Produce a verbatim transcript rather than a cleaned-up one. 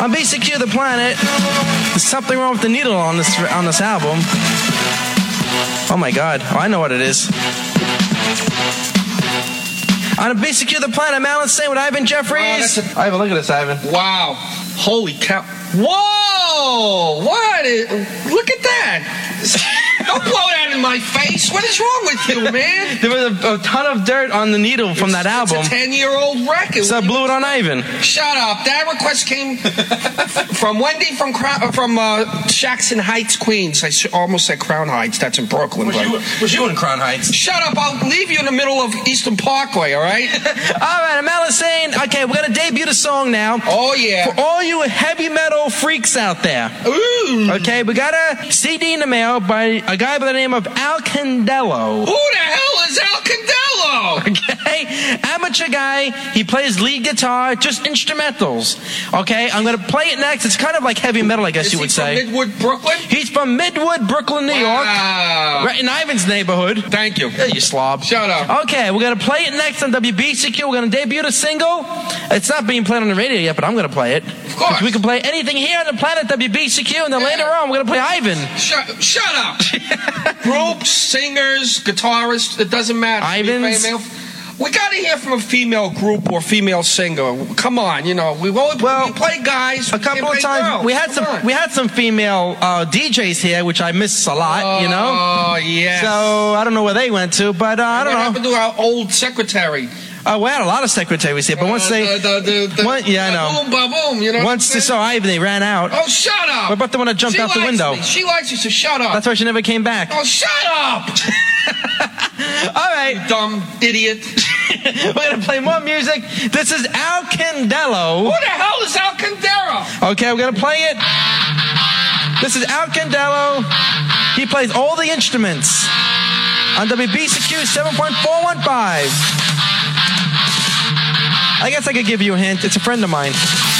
On B C Q The Planet, there's something wrong with the needle on this on this album. Oh my God. Oh, I know what it is. On B C Q The Planet, Alan Sane with Ivan Jeffries. Wow, Ivan, look at this, Ivan. Wow. Holy cow. Whoa! What is, look at that. Don't blow that in my face. What is wrong with you, man? There was a, a ton of dirt on the needle from it's, that album. It's a ten-year-old record. So I blew it on Ivan. Shut up. That request came from Wendy from from uh, Jackson Heights, Queens. I almost said Crown Heights. That's in Brooklyn. Was, you, was you in Crown Heights? Shut up. I'll leave you in the middle of Eastern Parkway, all right? All right, I'm Alan Sane. Okay, we're going to debut the song now. Oh, yeah. For all you heavy metal freaks out there. Ooh. Okay, we got a C D in the mail by a guy by the name of Al Candello. Who the hell is Al Candello? Okay, amateur guy. He plays lead guitar, just instrumentals. Okay, I'm gonna play it next. It's kind of like heavy metal, I guess is you would he say. From Midwood, Brooklyn? He's from Midwood, Brooklyn, New wow. York. Right in Ivan's neighborhood. Thank you. Yeah, you slob. Shut up. Okay, we're gonna play it next on W B C Q. We're gonna debut the single. It's not being played on the radio yet, but I'm gonna play it. Of course. We can play anything here on the planet W B C Q, and then yeah. later on we're gonna play Ivan. Shut, shut up. Groups, singers, guitarists, it doesn't matter. Ivan's. We got to hear from a female group or female singer. Come on, you know, we only well, we play guys. A couple of times girls. we had Come some on. we had some female uh, D Js here, which I miss a lot. Oh, you know. Oh yeah. So I don't know where they went to, but uh, I don't what know. What happened to our old secretary? Uh, we had a lot of secretaries here, but once uh, they, the, the, the, one, yeah, I know. Boom, ba boom, you know. Once they saw Ivan, they ran out. Oh, shut up! What about the one that jumped she out the likes window? Me. She likes you, so shut up. That's why she never came back. Oh, shut up! All right, you dumb idiot. We're gonna play more music. This is Al Candello. Who the hell is Al Candello? Okay, we're gonna play it. This is Al Candello. He plays all the instruments on W B C Q seven point four one five. I guess I could give you a hint. It's a friend of mine.